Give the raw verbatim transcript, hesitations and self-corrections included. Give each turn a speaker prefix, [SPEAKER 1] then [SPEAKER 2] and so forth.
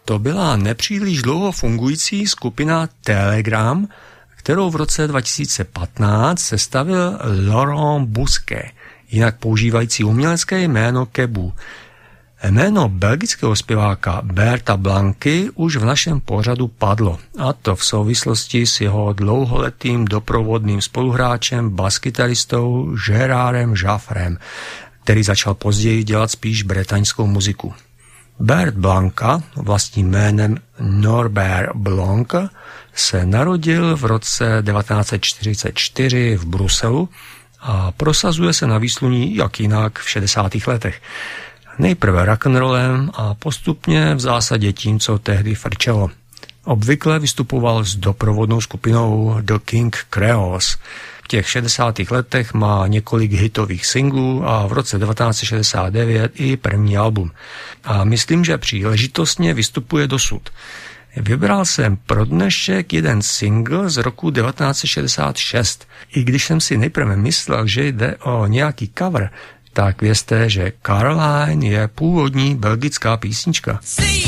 [SPEAKER 1] to byla nepříliš dlouho fungující skupina Telegram, kterou v roce dva tisíce patnáct sestavil Laurent Bousquet, jinak používající umělecké jméno Kebu. Jméno belgického zpěváka Berta Blanky už v našem pořadu padlo, a to v souvislosti s jeho dlouholetým doprovodným spoluhráčem, baskytaristou Gérardem Jaffrem, který začal později dělat spíš bretaňskou muziku. Bert Blanka, vlastním jménem Norbert Blanc, se narodil v roce devatenáct set čtyřicet čtyři v Bruselu a prosazuje se na výsluní jak jinak v šedesátých letech. Nejprve rock'n'rollem a postupně v zásadě tím, co tehdy frčelo. Obvykle vystupoval s doprovodnou skupinou The King Creoles. V těch šedesátých letech má několik hitových singlů a v roce devatenáct set šedesát devět i první album. A myslím, že příležitostně vystupuje dosud. Vybral jsem pro dnešek jeden single z roku devatenáct set šedesát šest. I když jsem si nejprve myslel, že jde o nějaký cover, tak vězte, že Caroline je původní belgická písnička. See